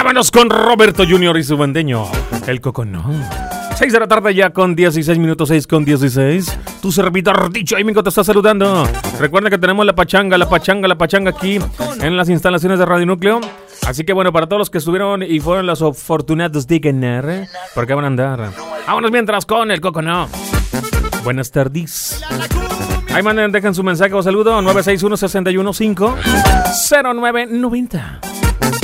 Vámonos con Roberto Junior y su bandeño, el Coconó. 6 de la tarde ya con 16 minutos, 6 con 16. Tu servidor dicho Mingo te está saludando. Recuerda que tenemos la pachanga aquí en las instalaciones de Radio Núcleo. Así que bueno, para todos los que estuvieron y fueron los afortunados de ganar, ¿por qué van a andar? Vámonos mientras con el Coconó. Buenas tardes. Ahí dejen su mensaje o saludo 961-615-0990.